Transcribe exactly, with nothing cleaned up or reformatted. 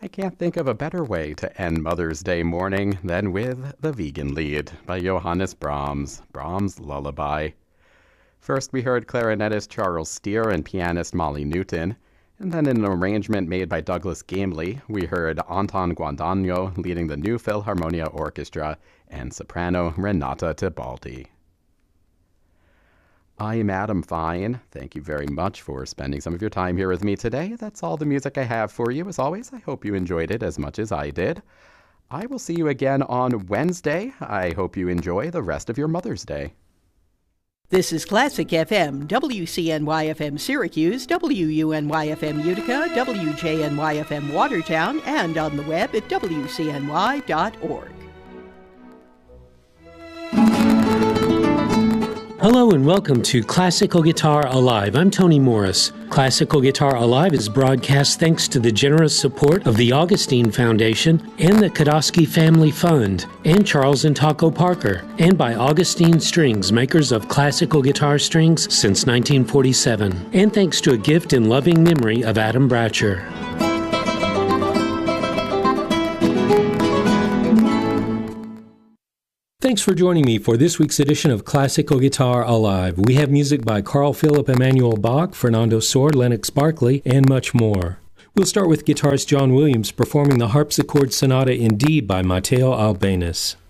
I can't think of a better way to end Mother's Day morning than with The Vegan Lied by Johannes Brahms, Brahms' Lullaby. First we heard clarinetist Charles Steer and pianist Molly Newton, and then in an arrangement made by Douglas Gamely, we heard Anton Guadagno leading the New Philharmonia Orchestra and soprano Renata Tebaldi. I'm Adam Fine. Thank you very much for spending some of your time here with me today. That's all the music I have for you. As always, I hope you enjoyed it as much as I did. I will see you again on Wednesday. I hope you enjoy the rest of your Mother's Day. This is Classic F M, W C N Y F M Syracuse, W U N Y F M Utica, W J N Y F M Watertown, and on the web at W C N Y dot org. Hello and welcome to Classical Guitar Alive. I'm Tony Morris. Classical Guitar Alive is broadcast thanks to the generous support of the Augustine Foundation and the Kodosky Family Fund and Charles and Taco Parker, and by Augustine Strings, makers of classical guitar strings since nineteen forty-seven. And thanks to a gift in loving memory of Adam Bratcher. Thanks for joining me for this week's edition of Classical Guitar Alive. We have music by Carl Philipp Emanuel Bach, Fernando Sord, Lennox Barkley, and much more. We'll start with guitarist John Williams performing the Harpsichord Sonata in D by Matteo Albéniz.